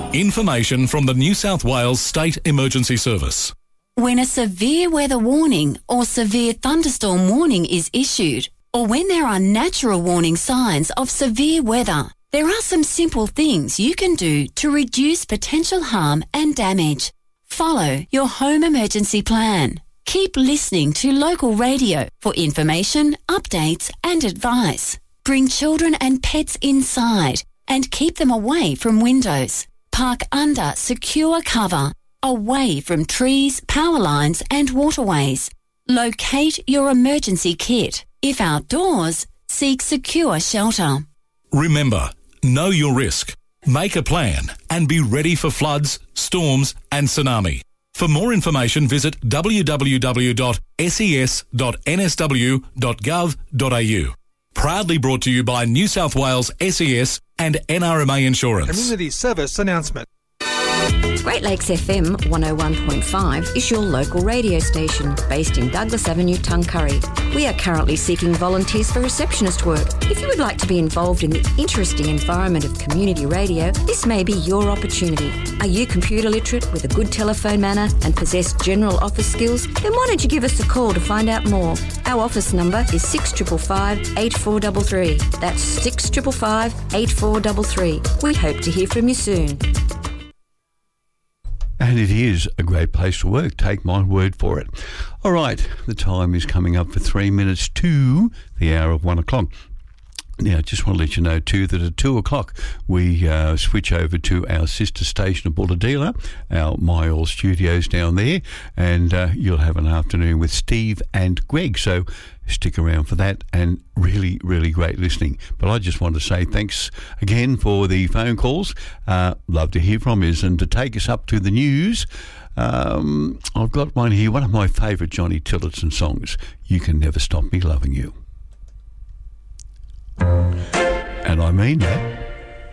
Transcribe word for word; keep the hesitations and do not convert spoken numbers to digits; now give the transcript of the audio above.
Information from the New South Wales State Emergency Service. When a severe weather warning or severe thunderstorm warning is issued, or when there are natural warning signs of severe weather, there are some simple things you can do to reduce potential harm and damage. Follow your home emergency plan. Keep listening to local radio for information, updates and advice. Bring children and pets inside and keep them away from windows. Park under secure cover, away from trees, power lines and waterways. Locate your emergency kit. If outdoors, seek secure shelter. Remember, know your risk, make a plan and be ready for floods, storms and tsunami. For more information, visit w w w dot s e s dot n s w dot gov dot a u. Proudly brought to you by New South Wales S E S and N R M A Insurance. Community Service Announcement. Great Lakes F M one oh one point five is your local radio station based in Douglas Avenue, Tuncurry. We are currently seeking volunteers for receptionist work. If you would like to be involved in the interesting environment of community radio, this may be your opportunity. Are you computer literate with a good telephone manner and possess general office skills? Then why don't you give us a call to find out more? Our office number is six five five, eight four three three. That's six five five, eight four three three. We hope to hear from you soon. And it is a great place to work, take my word for it. All right, the time is coming up for three minutes to the hour of one o'clock. Now, just want to let you know, too, that at two o'clock we uh, switch over to our sister station of Bulahdelah, our My All Studios down there, and uh, you'll have an afternoon with Steve and Greg. So stick around for that, and really, really great listening. But I just want to say thanks again for the phone calls. Uh, love to hear from you. And to take us up to the news, um, I've got one here, one of my favourite Johnny Tillotson songs, You Can Never Stop Me Loving You. And I mean that.